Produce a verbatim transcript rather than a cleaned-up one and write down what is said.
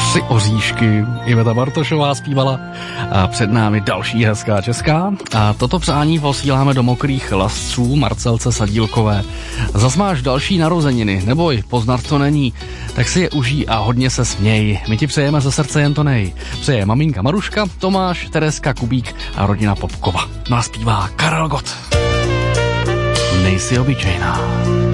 Tři oříšky. Iveta Bartošová zpívala a před námi další hezká česká. A toto přání posíláme do mokrých lasců Marcelce Sadílkové. Zas máš další narozeniny, neboj, poznat to není. Tak si je užij a hodně se směj. My ti přejeme ze srdce jen to nej. Přeje maminka Maruška, Tomáš, Tereska Kubík a rodina Popkova. No a zpívá Karel Gott. Nejsi obyčejná.